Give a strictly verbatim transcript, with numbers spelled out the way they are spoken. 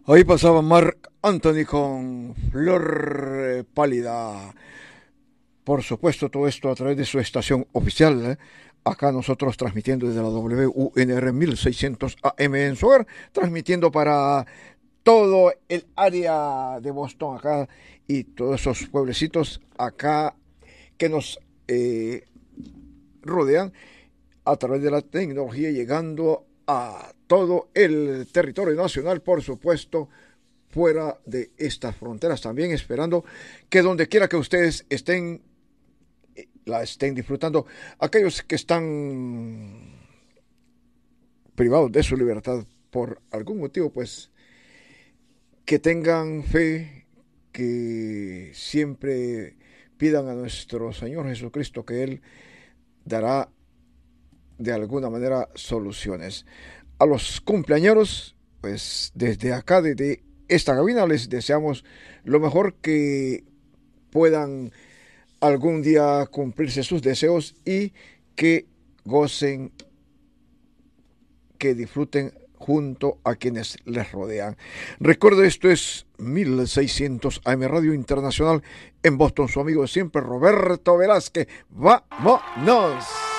Ahí pasaba Marc Anthony con Flor eh, Pálida. Por supuesto, todo esto a través de su estación oficial. ¿eh? Acá nosotros transmitiendo desde la W U N R mil seiscientos A M en su hogar, transmitiendo para todo el área de Boston acá y todos esos pueblecitos acá que nos eh, rodean a través de la tecnología, llegando a todo el territorio nacional, por supuesto, fuera de estas fronteras también, esperando que donde quiera que ustedes estén, la estén disfrutando. Aquellos que están privados de su libertad por algún motivo, pues que tengan fe, que siempre pidan a nuestro Señor Jesucristo que Él dará de alguna manera soluciones. A los cumpleañeros, pues desde acá, desde esta cabina, les deseamos lo mejor, que puedan algún día cumplirse sus deseos y que gocen, que disfruten junto a quienes les rodean. Recuerde, esto es mil seiscientos A M Radio Internacional en Boston, su amigo de siempre, Roberto Velázquez. ¡Vámonos!